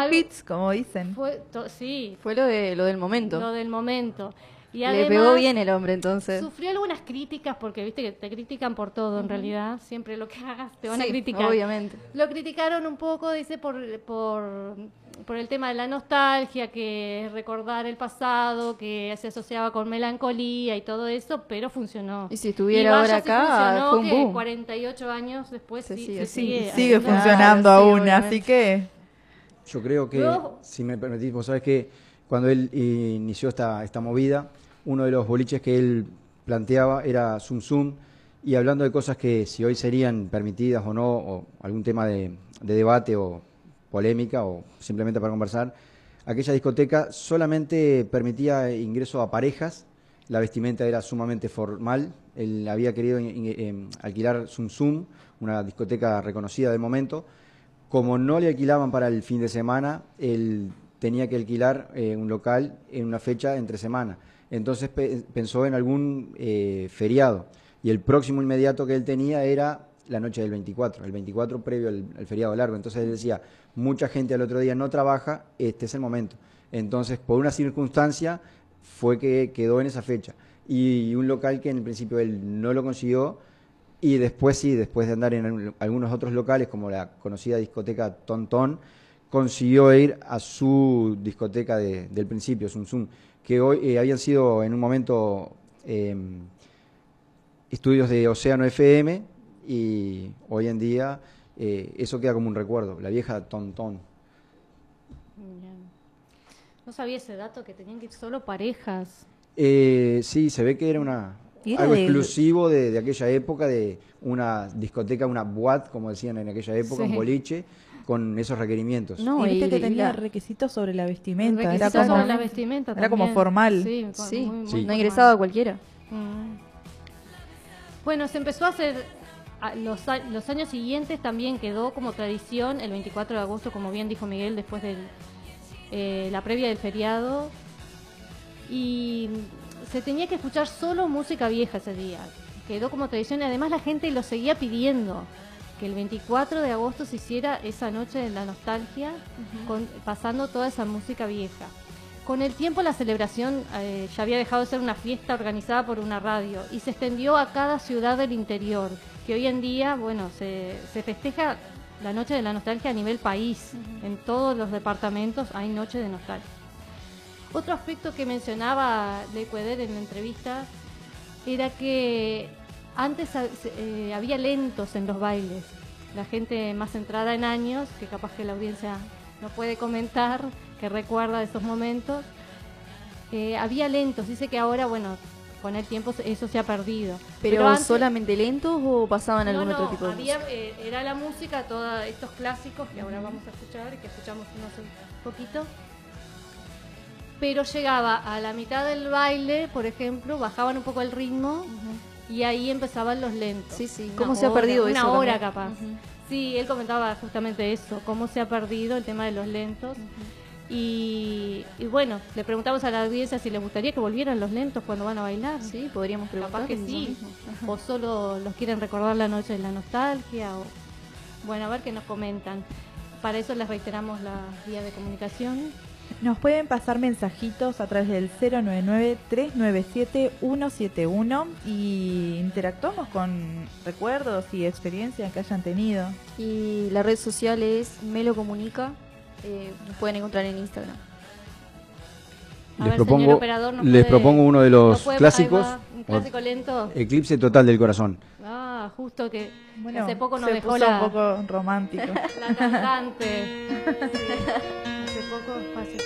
hits, como dicen. Sí. Fue lo del momento. Lo del momento. Y Le además, pegó bien el hombre, entonces. sufrió algunas críticas, porque viste que te critican por todo, en realidad. Siempre lo que hagas te van a criticar. Obviamente. Lo criticaron un poco, dice, por el tema de la nostalgia, que es recordar el pasado, que se asociaba con melancolía y todo eso, pero funcionó. Y si estuviera ahora acá, fue un boom. 48 años después sigue funcionando aún, así que... Yo creo que, si me permitís, vos sabés que cuando él inició esta movida, uno de los boliches que él planteaba era Zum Zum, y hablando de cosas que si hoy serían permitidas o no, o algún tema de debate o polémica o simplemente para conversar, aquella discoteca solamente permitía ingreso a parejas, la vestimenta era sumamente formal, él había querido alquilar Zum Zum, una discoteca reconocida del momento. Como no le alquilaban para el fin de semana, él tenía que alquilar un local en una fecha entre semana. Entonces pensó en algún feriado. Y el próximo inmediato que él tenía era la noche del 24, el 24 previo al feriado largo. Entonces él decía, mucha gente al otro día no trabaja, este es el momento. Entonces, por una circunstancia, fue que quedó en esa fecha. Y un local que en el principio él no lo consiguió, y después sí, después de andar en algunos otros locales, como la conocida discoteca Ton Ton, consiguió ir a su discoteca del principio, Zum Zum, que hoy habían sido en un momento estudios de Océano FM, y hoy en día eso queda como un recuerdo, la vieja Ton Ton. No sabía ese dato, que tenían que ir solo parejas. Sí, se ve que era algo exclusivo de aquella época, de una discoteca, una boîte, como decían en aquella época, un boliche, con esos requerimientos. No, y viste que tenía requisitos sobre la vestimenta. Era como formal. Sí. No ingresaba cualquiera. Bueno, se empezó a hacer, los años siguientes también quedó como tradición, el 24 de agosto, como bien dijo Miguel, después de la previa del feriado, y se tenía que escuchar solo música vieja ese día. Quedó como tradición, y además la gente lo seguía pidiendo, que el 24 de agosto se hiciera esa noche de la nostalgia, pasando toda esa música vieja. Con el tiempo la celebración ya había dejado de ser una fiesta organizada por una radio y se extendió a cada ciudad del interior, que hoy en día, bueno, se festeja la noche de la nostalgia a nivel país. En todos los departamentos hay noche de nostalgia. Otro aspecto que mencionaba Lecueder en la entrevista era que antes había lentos en los bailes. La gente más centrada en años, que capaz que la audiencia no puede comentar, que recuerda de esos momentos, había lentos. Dice que ahora, bueno, con el tiempo eso se ha perdido. ¿Pero antes, solamente lentos o pasaban algún otro tipo de música? Era la música, todos estos clásicos que ahora vamos a escuchar y que escuchamos hace un poquito. Pero llegaba a la mitad del baile, por ejemplo, bajaban un poco el ritmo y ahí empezaban los lentos. Sí. ¿Cómo se ha perdido eso? Una hora capaz. Sí, él comentaba justamente eso, cómo se ha perdido el tema de los lentos. Y bueno, le preguntamos a la audiencia si les gustaría que volvieran los lentos cuando van a bailar. Sí, podríamos preguntar. Capaz que sí. O solo los quieren recordar la noche de la nostalgia. Bueno, a ver qué nos comentan. Para eso les reiteramos la vía de comunicación. Nos pueden pasar mensajitos a través del 099-397-171 y interactuamos con recuerdos y experiencias que hayan tenido. Y la red social es Melo Comunica, nos pueden encontrar en Instagram. Les propongo uno de los clásicos, un clásico lento. Eclipse Total del Corazón. Justo que bueno, hace poco nos dejó un poco romántico. La cantante. Hace poco